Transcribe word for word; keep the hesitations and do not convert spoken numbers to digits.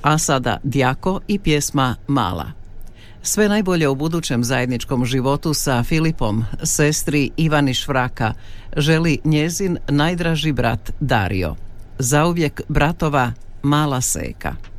A sada Djako i pjesma Mala. Sve najbolje u budućem zajedničkom životu sa Filipom, sestri Ivani Švraka, želi njezin najdraži brat Dario. Zauvijek bratova Mala Seka.